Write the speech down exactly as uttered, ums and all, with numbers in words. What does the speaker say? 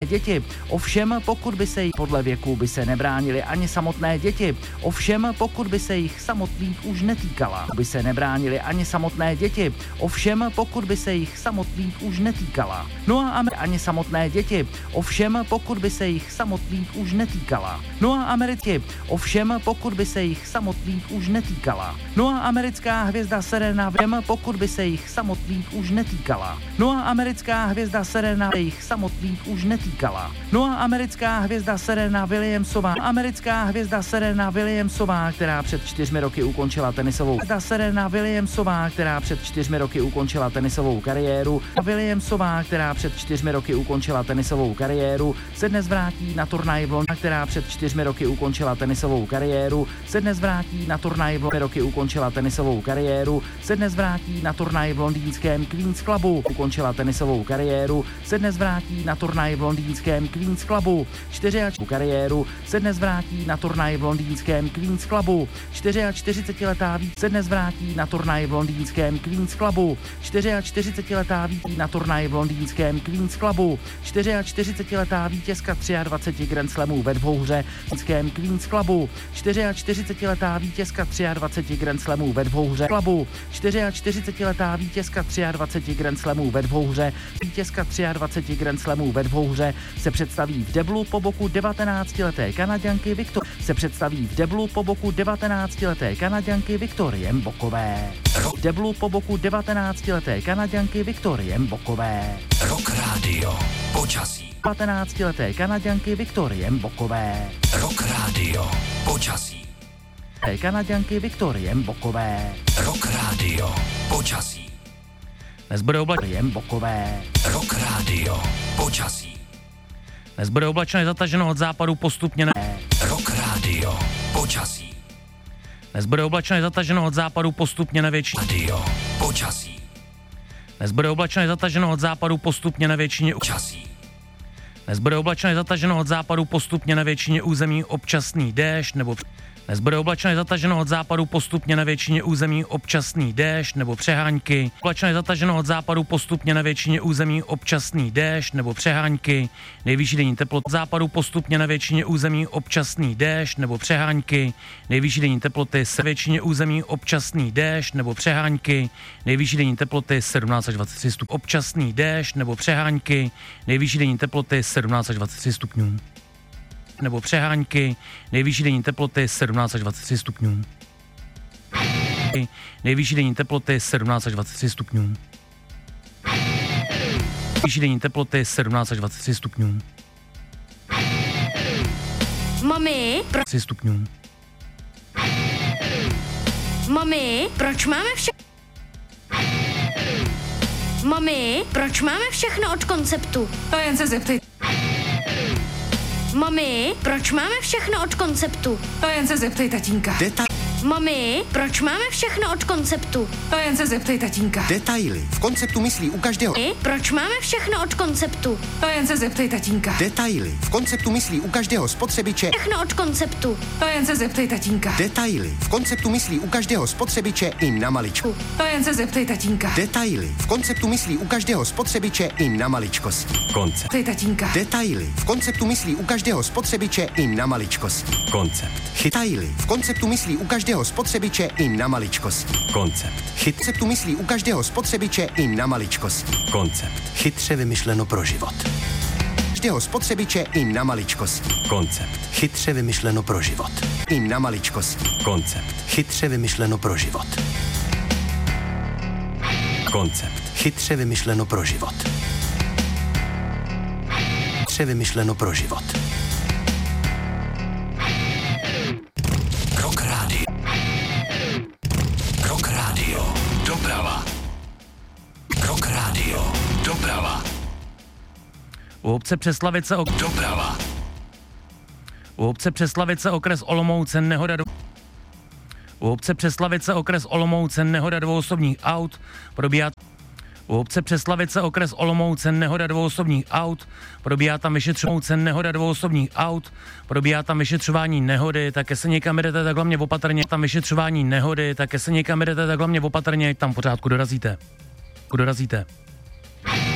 děti. Ovšem, pokud by se jich podle věku by se nebránili ani samotné děti. Ovšem, pokud by se jich samotných už netýkala, by se nebránili ani samotné děti. Ovšem, pokud by se jich samotných už netýkala. No a ani samotné děti. Ovšem, pokud by se jich samotných už netýkala. No a Ameriky. Ovšem, pokud by se jich samotných už netýkala. No a americká hvězda Serena Williams, pokud by se jich samotných už netýkala. No a americká hvězda Serena jich samotných už netýkala. No a americká hvězda Serena Williamsová, americká hvězda Serena Williamsová, která před čtyřmi roky ukončila tenisovou hvězda Serena Williamsová, která před čtyřmi roky ukončila tenisovou kariéru. Williamsová, která před čtyřmi roky ukončila tenisovou kariéru, se dnes vrátí na turnaj v Londýně, která před čtyřmi roky ukončila tenisovou kariéru, se dnes vrátí na turnaj v Londýně, roky ukončila tenisovou kariéru, se dnes vrátí na turnaj v londýnském Queen's Clubu, ukončila tenisovou kariéru, se dnes vrátí na turnaj v londýnském Queen's Clubu, čtyřicátou kariéru, se dnes vrátí na turnaj v londýnském Queen's Clubu, čtyřicetičtyřletá víc se dnes vrátí na turnaj v londýnském Queen's Clubu, čtyřicetičtyřletá víc na turnaj v londýnském Queen's Clubu, čtyřicetičtyřletá vítězka dvacet tři Grand Slamů ve dvouhře v londýnském Queen's Clubu, čtyřicetičtyřletá vítězka dvacet tři Grand Slamů ve dvouhře Clubu, čtyřicetičtyřletá vítězka dvacet tři Grand Slamů ve dvouhře, vítězka dvacet tři Grand Slamů ve dvouhře se představí v deblu po boku devatenáctileté Kanaďanky Viktor se představí v deblu po boku devatenáctileté Kanaďanky Viktorie Mbokové. V deblu po boku devatenáctileté Kanaďanky Viktorie Mbokové. Rock Radio. Počasí. devatenáctileté Kanaďanky Viktorie Mbokové. Rock Radio. Počasí. Kanaďanky Viktorie Mbokové. Rock Radio. Počasí. Dnes bude oblačné Mbokové. Rock Radio. Počasí. Dnes bude oblačné zataženo od západu postupně na... Rock Radio. Počasí. Dnes bude oblačné zataženo od západu postupně na většině. Radio. Počasí. Dnes bude oblačné zataženo od západu postupně na většině. Počasí. Dnes bude oblačné zataženo od západu postupně na většině území občasný déšť nebo... Dnes bude oblačné zataženo od západu postupně na většině území občasný déšť nebo přehánky. Oblačné zataženo od západu postupně na většině území občasný déšť nebo přehánky. Nejvyšší denní teplota od západu postupně na většině území občasný déšť nebo přehánky. Nejvyšší denní teploty se většině území občasný déšť nebo přehánky. Nejvyšší denní teploty sedmnáct až dvacet tři stupňů. Občasný déšť nebo přehánky. Nejvyšší denní teploty sedmnáct až dvacet tři stupňů. Nebo přehánky, nejvyšší denní teploty sedmnáct až dvacet tři stupňů. Nejvyšší denní teploty sedmnáct až dvacet tři stupňů. Nejvyšší denní teploty sedmnáct až dvacet tři stupňů. Mami, pro... tři stupňů. Mami, proč máme vše... Mami, proč máme všechno od konceptu? To jen se zeptej. Mami, proč máme všechno od konceptu? To jen se zeptej tatínka. Deta- Mami, proč máme všechno od konceptu? To jen se zeptej tatínka. Detaily. V konceptu myslí u každého. Mami, proč máme všechno od konceptu? To jen se zeptej tatínka. Detaily. V konceptu myslí u každého spotřebiče. Všechno od konceptu. To jen se zeptej tatínka. Detaily. V konceptu myslí u každého spotřebiče i na maličku. To jen se zeptej tatínka. Detaily. V konceptu myslí u každého spotřebiče i na maličkosti. Koncept. Zeptej tatínka. Detaily. V konceptu myslí u každého spotřebiče i na maličkosti. Koncept. Detaily. V konceptu myslí u každého spotřebiče i na maličkosti. Koncept. Konceptu myslí u každého spotřebiče i na maličkosti. Koncept. Chytře vymyšleno pro život. Každého spotřebiče i na maličkosti. Koncept. Chytře vymyšleno pro život. I na maličkosti. Koncept. Chytře vymyšleno pro život. Koncept. Chytře vymyšleno pro život. Chytře vymyšleno pro život. Rock Radio. Rock Radio. Doprava. Rock Radio. Doprava. U obce Přeslavice ok... Doprava. U obce Přeslavice okres Olomouce nehoda do... U obce Přeslavice okres Olomouce nehoda dvouosobních aut probíhá... U obce Přeslavice okres Olomouce nehoda dvouosobních aut probíhá tam vyšetřování nehoda dvouosobních aut probíhá tam vyšetřování nehody, také se někam jdete, tak hlavně opatrně tam vyšetřování nehody, také se někam jdete, tak hlavně opatrně, tam pořádku dorazíte. Dorazíte.